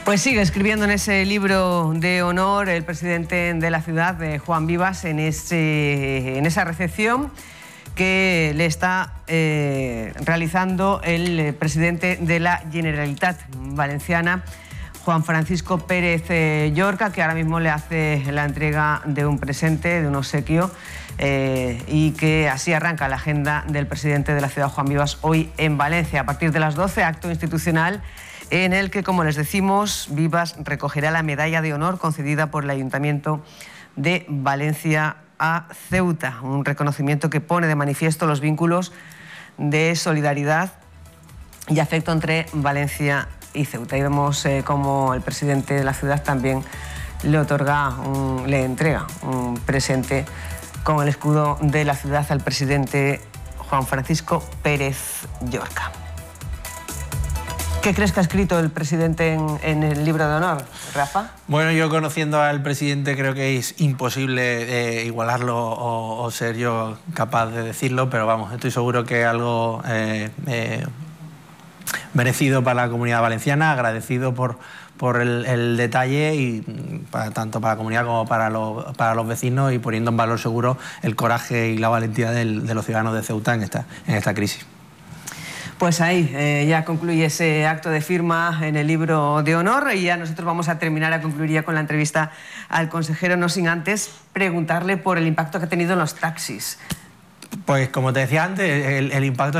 Pues sigue escribiendo en ese libro de honor el presidente de la ciudad, Juan Vivas, en esa recepción que le está realizando el presidente de la Generalitat Valenciana, Juan Francisco Pérez Llorca, que ahora mismo le hace la entrega de un presente, de un obsequio, y que así arranca la agenda del presidente de la ciudad, Juan Vivas, hoy en Valencia. A partir de las 12, acto institucional en el que, como les decimos, Vivas recogerá la medalla de honor concedida por el Ayuntamiento de Valencia a Ceuta, un reconocimiento que pone de manifiesto los vínculos de solidaridad y afecto entre Valencia y Ceuta. Y vemos cómo el presidente de la ciudad también le entrega un presente con el escudo de la ciudad al presidente Juan Francisco Pérez Llorca. ¿Qué crees que ha escrito el presidente en el libro de honor, Rafa? Bueno, yo conociendo al presidente creo que es imposible igualarlo o ser yo capaz de decirlo, pero vamos, estoy seguro que es algo merecido para la comunidad valenciana, agradecido por el detalle y tanto para la comunidad como para los vecinos, y poniendo en valor seguro el coraje y la valentía de los ciudadanos de Ceuta en esta crisis. Pues ahí ya concluye ese acto de firma en el libro de honor, y ya nosotros vamos a terminar, a concluir ya con la entrevista al consejero, no sin antes preguntarle por el impacto que ha tenido en los taxis. Pues como te decía antes, el impacto